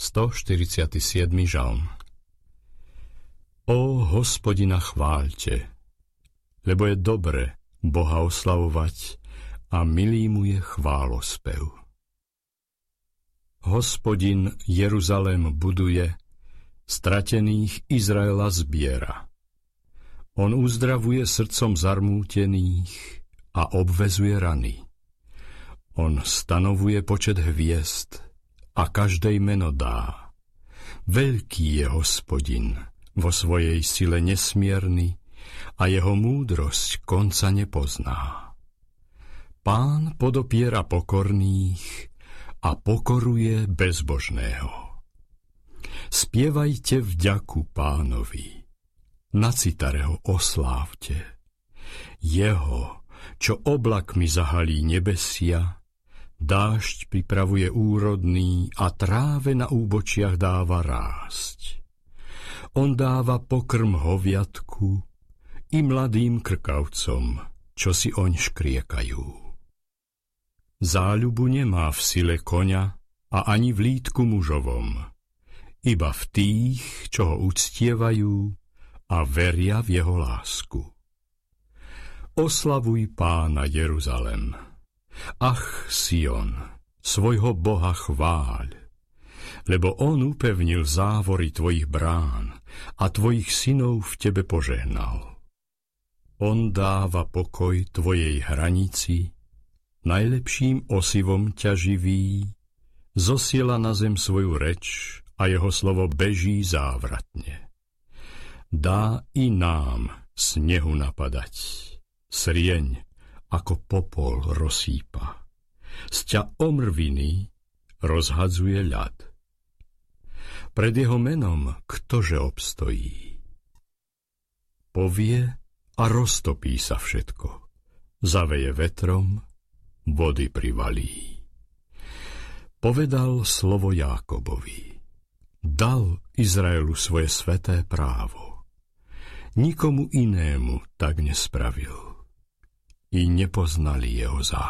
147. žalm. Ó Hospodina chváľte, lebo je dobre Boha oslavovať a milý mu je chválospev. Hospodin Jeruzalém buduje, stratených Izraela zbiera. On uzdravuje srdcom zarmútených a obvezuje rany. On stanovuje počet hviezd a každej meno dá. Veľký je Hospodin, vo svojej sile nesmierny a jeho múdrosť konca nepozná. Pán podopiera pokorných a pokoruje bezbožného. Spievajte vďaku Pánovi, na citare ho oslávte. Jeho, čo oblakmi zahalí nebesia, dážď pripravuje úrodný a tráve na úbočiach dáva rásť. On dáva pokrm hoviatku i mladým krkavcom, čo si oň škriekajú. Záľubu nemá v sile koňa a ani v lítku mužovom, iba v tých, čo ho uctievajú a veria v jeho lásku. Oslavuj Pána Jeruzalem. Ach, Sion, svojho Boha chváľ, lebo on upevnil závory tvojich brán a tvojich synov v tebe požehnal. On dáva pokoj tvojej hranici, najlepším osivom ťa živí, zosiela na zem svoju reč a jeho slovo beží závratne. Dá i nám snehu napadať, srieň ako popol rozsýpa, z ťa omrviny rozhadzuje ľad. Pred jeho menom ktože obstojí? Povie a roztopí sa všetko, zaveje vetrom, vody privalí. Povedal slovo Jákobovi, dal Izraelu svoje sveté právo. Nikomu inému tak nespravil. I nepoznali jeho zákon.